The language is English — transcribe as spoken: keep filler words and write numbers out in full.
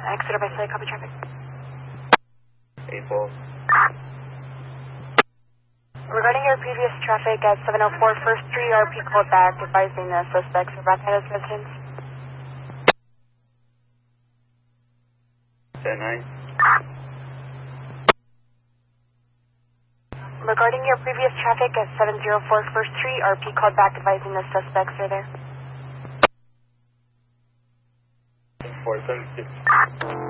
Exeter by Slate, copy traffic. eight four. Regarding your previous traffic at seven oh four First Street, R P called back advising the suspects are back at his residence. ten nine. Regarding your previous traffic at seven oh four First Street, R P called back advising the suspects are there. four seven six.